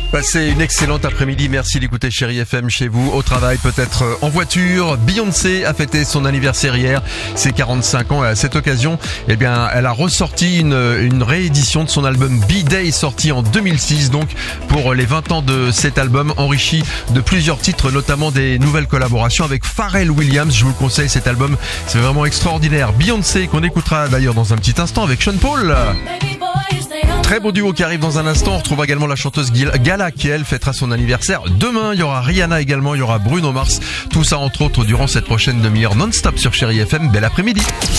Passez une excellente après-midi, merci d'écouter Chérie FM chez vous, au travail, peut-être en voiture. Beyoncé a fêté son anniversaire hier, ses 45 ans, et à cette occasion, eh bien, elle a ressorti une réédition de son album B-Day, sorti en 2006, donc pour les 20 ans de cet album, enrichi de plusieurs titres, notamment des nouvelles collaborations avec Pharrell Williams. Je vous le conseille, cet album, c'est vraiment extraordinaire. Beyoncé, qu'on écoutera d'ailleurs dans un petit instant avec Sean Paul. Très beau duo qui arrive dans un instant. On retrouve également la chanteuse Gala qui, elle, fêtera son anniversaire demain. Il y aura Rihanna également, il y aura Bruno Mars. Tout ça, entre autres, durant cette prochaine demi-heure non-stop sur Chérie FM. Bel après-midi.